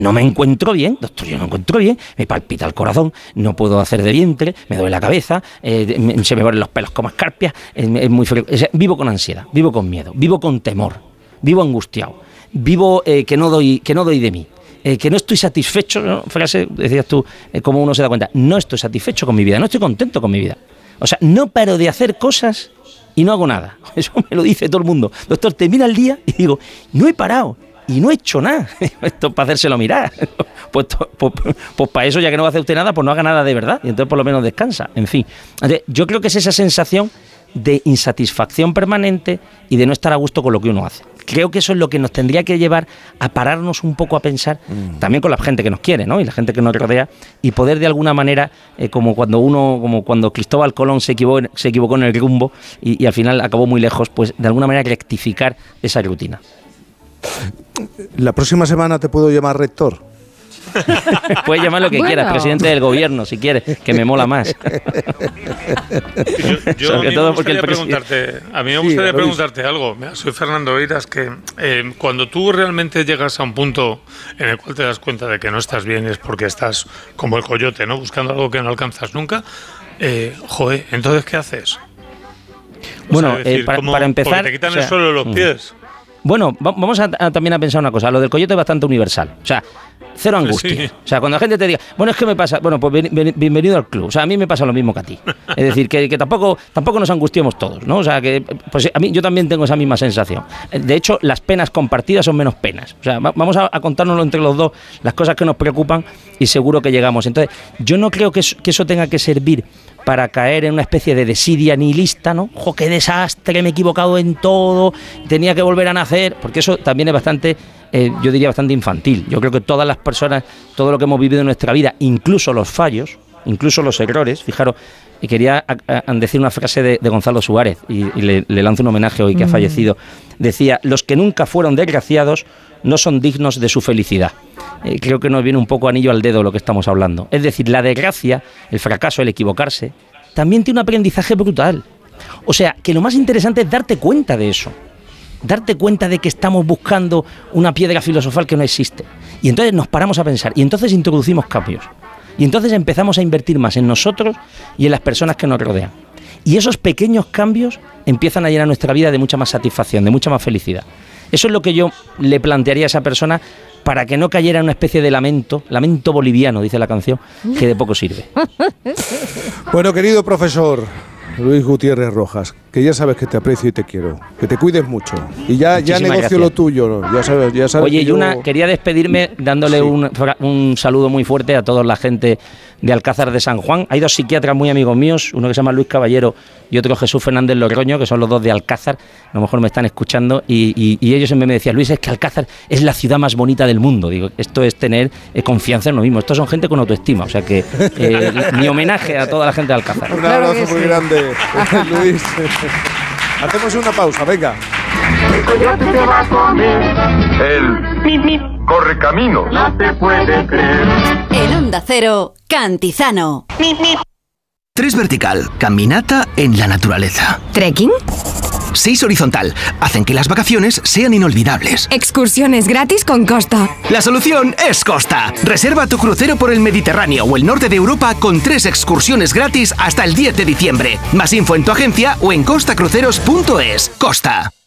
No me encuentro bien, doctor, yo no me encuentro bien, me palpita el corazón, no puedo hacer de vientre, me duele la cabeza, se me ponen los pelos como escarpias, es muy frío. Vivo con ansiedad, vivo con miedo, vivo con temor, vivo angustiado, vivo que no doy de mí. Que no estoy satisfecho, ¿no? Frase, decías tú, como uno se da cuenta, no estoy satisfecho con mi vida, no estoy contento con mi vida. O sea, no paro de hacer cosas y no hago nada. Eso me lo dice todo el mundo. Doctor, termina el día y digo, no he parado y no he hecho nada. Esto es para hacérselo mirar. Pues para eso, ya que no va a hacer usted nada, pues no haga nada de verdad y entonces por lo menos descansa. En fin, yo creo que es esa sensación de insatisfacción permanente y de no estar a gusto con lo que uno hace. Creo que eso es lo que nos tendría que llevar a pararnos un poco a pensar, también con la gente que nos quiere, ¿no? Y la gente que nos rodea, y poder de alguna manera, como cuando Cristóbal Colón se equivocó en el rumbo y al final acabó muy lejos, pues de alguna manera rectificar esa rutina. La próxima semana te puedo llamar rector. Puedes llamar lo que quieras, presidente del gobierno, si quieres, que me mola más. A mí me gustaría preguntarte algo. Mira, soy Fernando Eiras, que cuando tú realmente llegas a un punto en el cual te das cuenta de que no estás bien, es porque estás como el coyote, ¿no? Buscando algo que no alcanzas nunca. ¿Entonces qué haces? Bueno, para empezar... Porque te quitan el suelo de los pies. Bueno, vamos también a pensar una cosa. Lo del coyote es bastante universal. O sea, cero angustia. Sí. O sea, cuando la gente te diga, bueno, es que me pasa... Bueno, pues bienvenido al club. O sea, a mí me pasa lo mismo que a ti. Es decir, que tampoco nos angustiemos todos, ¿no? O sea, que pues a mí yo también tengo esa misma sensación. De hecho, las penas compartidas son menos penas. O sea, vamos a contárnoslo entre los dos, las cosas que nos preocupan, y seguro que llegamos. Entonces, yo no creo que eso tenga que servir para caer en una especie de desidia nihilista, ¿no? ¡Jo, qué desastre! Me he equivocado en todo, tenía que volver a nacer, porque eso también es bastante, yo diría bastante infantil. Yo creo que todas las personas, todo lo que hemos vivido en nuestra vida, incluso los fallos, incluso los errores, fijaros, y quería decir una frase de Gonzalo Suárez, y le lanzo un homenaje hoy que ha fallecido. Decía, los que nunca fueron desgraciados no son dignos de su felicidad. Creo que nos viene un poco anillo al dedo lo que estamos hablando. Es decir, la desgracia, el fracaso, el equivocarse, también tiene un aprendizaje brutal. O sea, que lo más interesante es darte cuenta de eso. Darte cuenta de que estamos buscando una piedra filosofal que no existe. Y entonces nos paramos a pensar, y entonces introducimos cambios. Y entonces empezamos a invertir más en nosotros y en las personas que nos rodean. Y esos pequeños cambios empiezan a llenar nuestra vida de mucha más satisfacción, de mucha más felicidad. Eso es lo que yo le plantearía a esa persona para que no cayera en una especie de lamento boliviano, dice la canción, que de poco sirve. Bueno, querido profesor Luis Gutiérrez Rojas, que ya sabes que te aprecio y te quiero, que te cuides mucho. Y ya negocio gracias. Lo tuyo, ¿no? Ya sabes. Oye, quería despedirme dándole un saludo muy fuerte a toda la gente de Alcázar de San Juan. Hay dos psiquiatras muy amigos míos, uno que se llama Luis Caballero y otro Jesús Fernández Logroño, que son los dos de Alcázar, a lo mejor me están escuchando, y ellos siempre me decían, Luis, es que Alcázar es la ciudad más bonita del mundo. Digo, esto es tener confianza en lo mismo, estos son gente con autoestima, o sea que mi homenaje a toda la gente de Alcázar. Un abrazo muy grande, Luis. Hacemos una pausa, venga. El coyote te va a comer. El corre camino. No te puede creer. En Onda Cero, Cantizano. 3 vertical, caminata en la naturaleza. ¿Trekking? 6 horizontal, hacen que las vacaciones sean inolvidables. Excursiones gratis con Costa. La solución es Costa. Reserva tu crucero por el Mediterráneo o el norte de Europa con 3 excursiones gratis hasta el 10 de diciembre. Más info en tu agencia o en costacruceros.es. Costa.